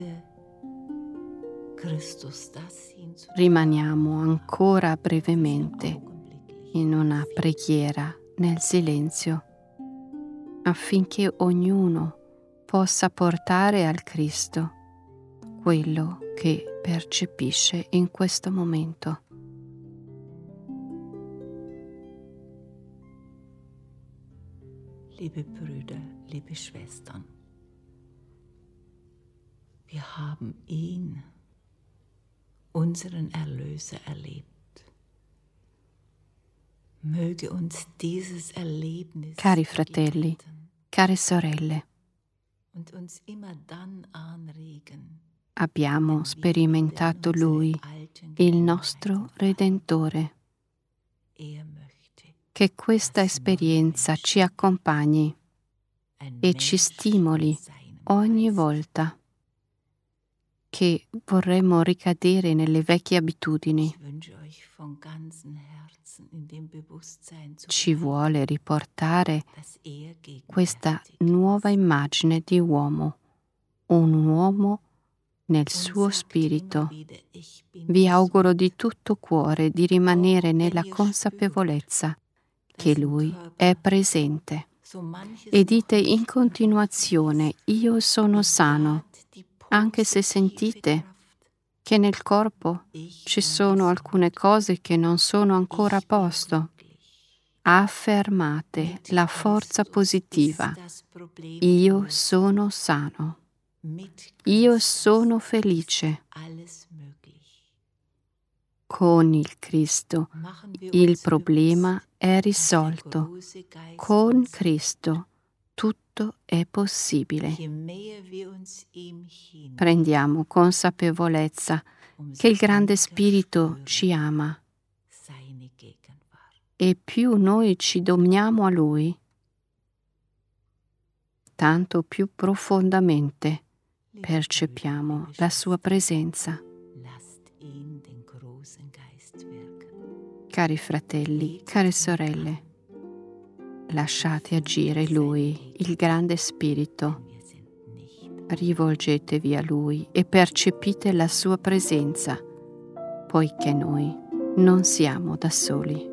Rimaniamo ancora brevemente in una preghiera nel silenzio, affinché ognuno possa portare al Cristo quello che percepisce in questo momento. Liebe Brüder, liebe Schwestern, wir haben ihn, unseren Erlöser, erlebt. Möge uns dieses Erlebnis Cari fratelli, care sorelle, und uns immer dann anregen, abbiamo sperimentato Lui, il nostro Redentore. Che questa esperienza ci accompagni e ci stimoli ogni volta che vorremmo ricadere nelle vecchie abitudini. Ci vuole riportare questa nuova immagine di uomo, un uomo nel suo spirito. Vi auguro di tutto cuore di rimanere nella consapevolezza che Lui è presente e dite in continuazione: io sono sano, anche se sentite che nel corpo ci sono alcune cose che non sono ancora a posto. Affermate la forza positiva: io sono sano, io sono felice. Con il Cristo il problema è risolto. Con Cristo tutto è possibile. Prendiamo consapevolezza che il grande Spirito ci ama e più noi ci doniamo a Lui, tanto più profondamente percepiamo la sua presenza. Cari fratelli, care sorelle, lasciate agire Lui, il grande Spirito. Rivolgetevi a Lui e percepite la sua presenza, poiché noi non siamo da soli.